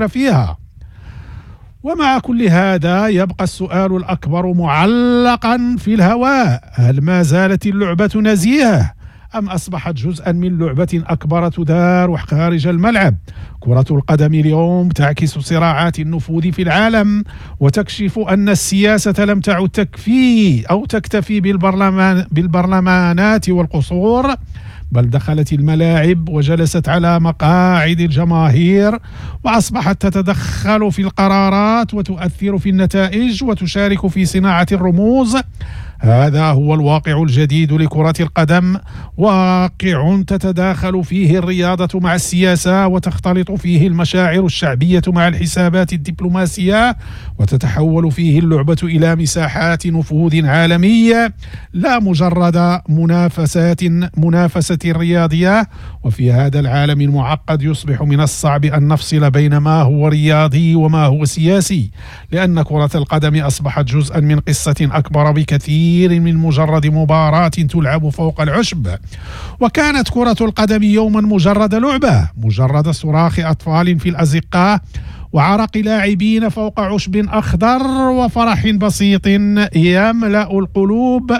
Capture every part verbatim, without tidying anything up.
فيها. ومع كل هذا يبقى السؤال الأكبر معلقا في الهواء: هل ما زالت اللعبة نزيهة أم أصبحت جزءا من لعبة أكبر تدار خارج الملعب؟ كرة القدم اليوم تعكس صراعات النفوذ في العالم، وتكشف أن السياسة لم تعد تكفي أو تكتفي بالبرلمان بالبرلمانات والقصور، بل دخلت الملاعب وجلست على مقاعد الجماهير، وأصبحت تتدخل في القرارات وتؤثر في النتائج وتشارك في صناعة الرموز. هذا هو الواقع الجديد لكرة القدم، واقع تتداخل فيه الرياضة مع السياسة، وتختلط فيه المشاعر الشعبية مع الحسابات الدبلوماسية، وتتحول فيه اللعبة إلى مساحات نفوذ عالمية لا مجرد منافسات منافسة رياضية. وفي هذا العالم المعقد يصبح من الصعب أن نفصل بين ما هو رياضي وما هو سياسي، لأن كرة القدم أصبحت جزءا من قصة أكبر بكثير من مجرد مباراة تلعب فوق العشب. وكانت كرة القدم يوما مجرد لعبة، مجرد صراخ أطفال في الأزقة وعرق لاعبين فوق عشب أخضر وفرح بسيط يملأ القلوب.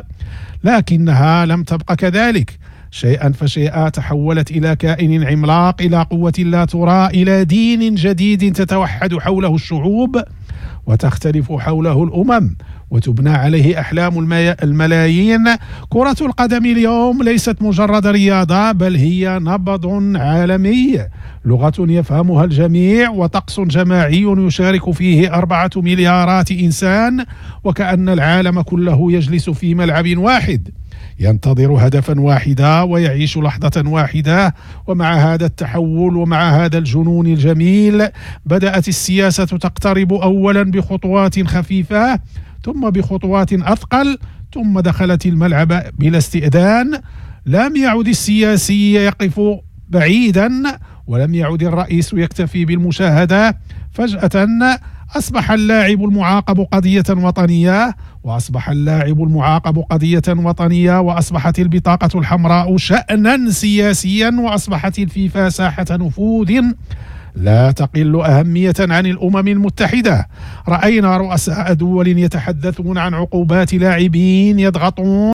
لكنها لم تبقى كذلك، شيئا فشيئا تحولت إلى كائن عملاق، إلى قوة لا ترى، إلى دين جديد تتوحد حوله الشعوب وتختلف حوله الأمم وتبنى عليه أحلام الملايين. كرة القدم اليوم ليست مجرد رياضة، بل هي نبض عالمي، لغة يفهمها الجميع، وطقس جماعي يشارك فيه أربعة مليارات إنسان، وكأن العالم كله يجلس في ملعب واحد ينتظر هدفا واحدا ويعيش لحظة واحدة. ومع هذا التحول ومع هذا الجنون الجميل بدأت السياسة تقترب أولا بخطوات خفيفة، ثم بخطوات أثقل، ثم دخلت الملعب بلا استئذان. لم يعد السياسي يقف بعيدا، ولم يعد الرئيس يكتفي بالمشاهدة. فجأة أصبح اللاعب المعاقب قضية وطنية، وأصبح اللاعب المعاقب قضية وطنية، وأصبحت البطاقة الحمراء شأنا سياسيا، وأصبحت الفيفا ساحة نفوذ لا تقل أهمية عن الأمم المتحدة. رأينا رؤساء دول يتحدثون عن عقوبات لاعبين، يضغطون،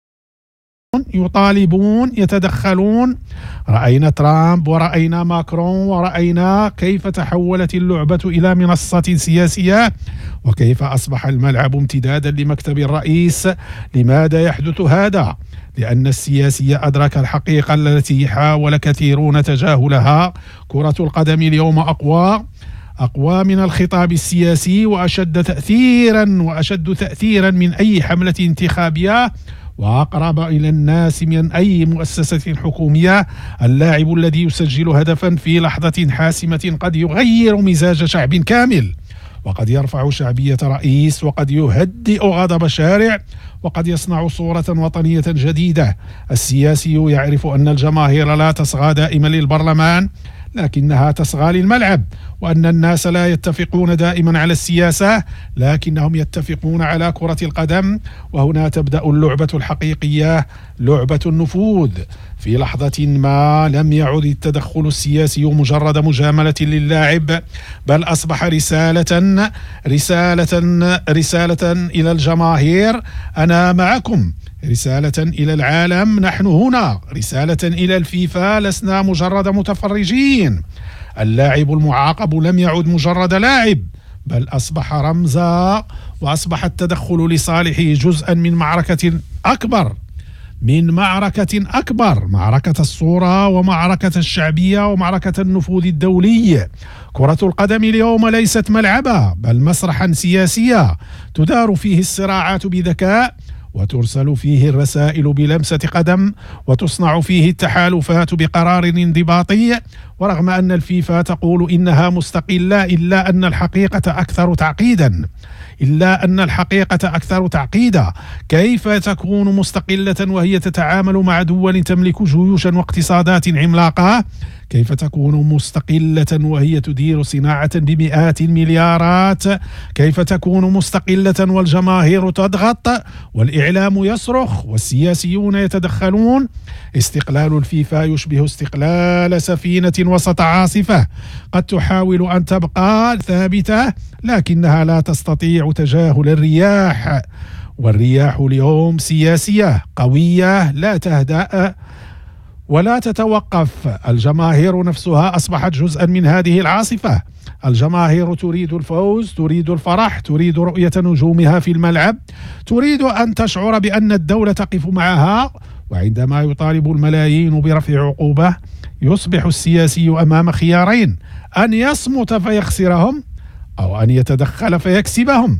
يطالبون، يتدخلون. رأينا ترامب ورأينا ماكرون، ورأينا كيف تحولت اللعبة إلى منصة سياسية، وكيف أصبح الملعب امتدادا لمكتب الرئيس. لماذا يحدث هذا؟ لأن السياسي أدرك الحقيقة التي حاول كثيرون تجاهلها. كرة القدم اليوم أقوى أقوى من الخطاب السياسي، وأشد تأثيرا وأشد تأثيرا من أي حملة انتخابية، وأقرب إلى الناس من أي مؤسسة حكومية. اللاعب الذي يسجل هدفا في لحظة حاسمة قد يغير مزاج شعب كامل، وقد يرفع شعبية رئيس، وقد يهدئ غضب شارع، وقد يصنع صورة وطنية جديدة. السياسي يعرف أن الجماهير لا تصغى دائما للبرلمان، لكنها تصغى للملعب، وأن الناس لا يتفقون دائما على السياسة، لكنهم يتفقون على كرة القدم. وهنا تبدأ اللعبة الحقيقية، لعبة النفوذ. في لحظة ما لم يعد التدخل السياسي مجرد مجاملة للاعب، بل أصبح رسالة رسالة رسالة إلى الجماهير: أنا معكم، رسالة إلى العالم: نحن هنا، رسالة إلى الفيفا: لسنا مجرد متفرجين. اللاعب المعاقب لم يعد مجرد لاعب، بل أصبح رمزا، وأصبح التدخل لصالحه جزءا من معركة أكبر من معركة أكبر معركة الصورة، ومعركة الشعبية، ومعركة النفوذ الدولي. كرة القدم اليوم ليست ملعبا، بل مسرحا سياسيا تدار فيه الصراعات بذكاء، وترسل فيه الرسائل بلمسة قدم، وتصنع فيه التحالفات بقرار انضباطي. ورغم أن الفيفا تقول إنها مستقلة، إلا أن الحقيقة أكثر تعقيدا إلا أن الحقيقة أكثر تعقيدا. كيف تكون مستقلة وهي تتعامل مع دول تملك جيوشا واقتصادات عملاقة؟ كيف تكون مستقلة وهي تدير صناعة بمئات المليارات؟ كيف تكون مستقلة والجماهير تضغط والإعلام يصرخ والسياسيون يتدخلون؟ استقلال الفيفا يشبه استقلال سفينة وسط عاصفة قد تحاول أن تبقى ثابتة لكنها لا تستطيع تجاهل الرياح، والرياح اليوم سياسية قوية لا تهدأ ولا تتوقف. الجماهير نفسها أصبحت جزءا من هذه العاصفة. الجماهير تريد الفوز، تريد الفرح، تريد رؤية نجومها في الملعب، تريد أن تشعر بأن الدولة تقف معها. وعندما يطالب الملايين برفع عقوبة يصبح السياسي أمام خيارين: أن يصمت فيخسرهم أو أن يتدخل فيكسبهم.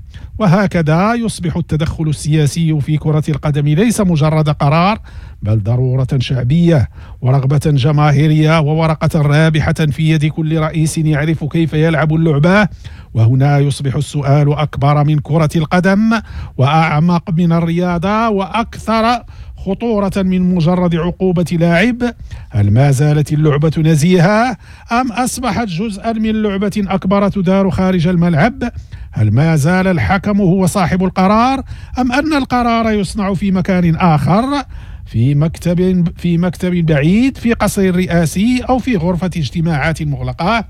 وهكذا يصبح التدخل السياسي في كرة القدم ليس مجرد قرار بل ضرورة شعبية ورغبة جماهيرية وورقة رابحة في يد كل رئيس يعرف كيف يلعب اللعبة. وهنا يصبح السؤال أكبر من كرة القدم وأعمق من الرياضة وأكثر خطورة من مجرد عقوبة لاعب. هل ما زالت اللعبة نزيهة أم أصبحت جزءا من لعبة أكبر تدار خارج الملعب؟ هل ما زال الحكم هو صاحب القرار أم أن القرار يصنع في مكان آخر، في مكتب في مكتب بعيد، في قصر رئاسي أو في غرفة اجتماعات مغلقة؟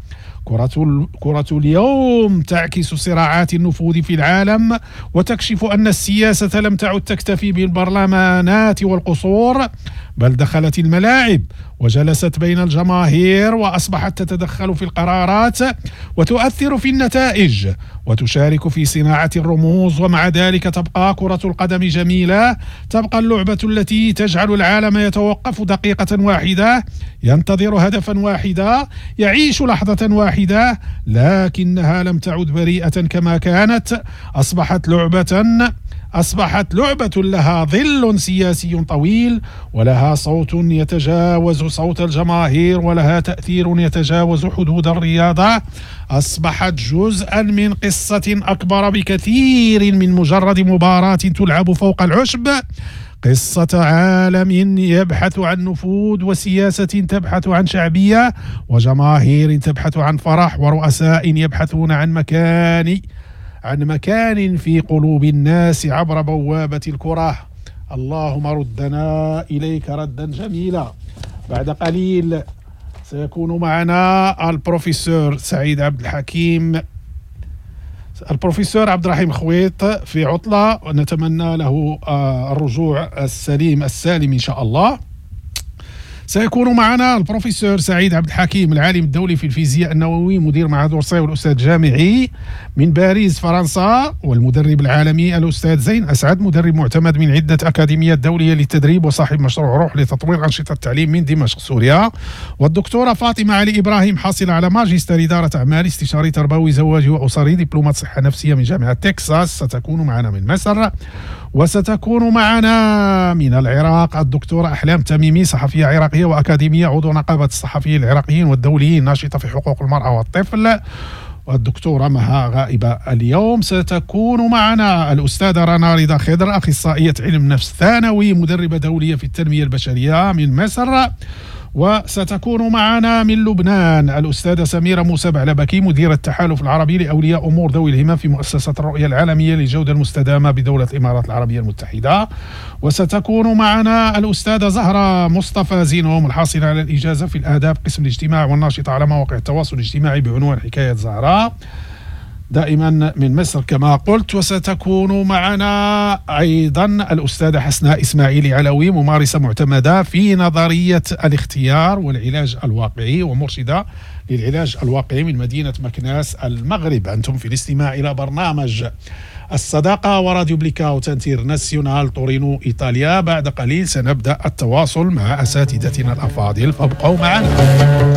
كرة كرة اليوم تعكس صراعات النفوذ في العالم وتكشف أن السياسة لم تعد تكتفي بالبرلمانات والقصور بل دخلت الملاعب وجلست بين الجماهير وأصبحت تتدخل في القرارات وتؤثر في النتائج وتشارك في صناعة الرموز. ومع ذلك تبقى كرة القدم جميلة، تبقى اللعبة التي تجعل العالم يتوقف دقيقة واحدة، ينتظر هدفا واحدا، يعيش لحظة واحدة، لكنها لم تعد بريئة كما كانت. أصبحت لعبة أصبحت لعبة لها ظل سياسي طويل ولها صوت يتجاوز صوت الجماهير ولها تأثير يتجاوز حدود الرياضة. أصبحت جزءا من قصة أكبر بكثير من مجرد مباراة تلعب فوق العشب، قصة عالم يبحث عن نفوذ وسياسة تبحث عن شعبية وجماهير تبحث عن فرح ورؤساء يبحثون عن مكان عن مكان في قلوب الناس عبر بوابة الكرة. اللهم ردنا إليك ردا جميلا. بعد قليل سيكون معنا البروفيسور سعيد عبد الحكيم، البروفيسور عبد الرحيم خويط في عطلة، ونتمنى له الرجوع السليم السالم إن شاء الله. سيكون معنا البروفيسور سعيد عبد الحكيم العالم الدولي في الفيزياء النووي، مدير معهد أورساي والأستاذ جامعي من باريس فرنسا، والمدرب العالمي الأستاذ زين أسعد، مدرب معتمد من عدة أكاديميات دولية للتدريب وصاحب مشروع روح لتطوير أنشطة التعليم من دمشق سوريا. والدكتورة فاطمة علي إبراهيم، حاصلة على ماجستير إدارة أعمال، استشاري تربوي زواجي وأسري، دبلومات صحة نفسية من جامعة تكساس. ستكون معنا من مصر، وستكون معنا من العراق الدكتورة أحلام تميمي، صحفية عراقية وأكاديمية، عضو نقابة الصحفيين العراقيين والدوليين، ناشطة في حقوق المرأة والطفل. والدكتورة مها غائبة اليوم. ستكون معنا الأستاذة رنا رضا خضر، أخصائية علم نفس ثانوي، مدربة دولية في التنمية البشرية من مصر. وستكون معنا من لبنان الأستاذة سميرة موسى بعلبكي، مديرة التحالف العربي لأولياء أمور ذوي الهمم في مؤسسة الرؤية العالمية للجودة المستدامة بدولة الإمارات العربية المتحدة. وستكون معنا الأستاذة زهرة مصطفى زينوم، الحاصلة على الإجازة في الآداب قسم الاجتماع والناشطة على مواقع التواصل الاجتماعي بعنوان حكاية زهرة، دائما من مصر كما قلت. وستكون معنا أيضا الأستاذة حسناء إسماعيلي علوي، ممارسة معتمدة في نظرية الاختيار والعلاج الواقعي ومرشدة للعلاج الواقعي من مدينة مكناس المغرب. أنتم في الاستماع إلى برنامج الصداقة وراديو بليكاوت انترناسيونال تورينو إيطاليا. بعد قليل سنبدأ التواصل مع أساتذتنا الأفاضل، فابقوا معنا.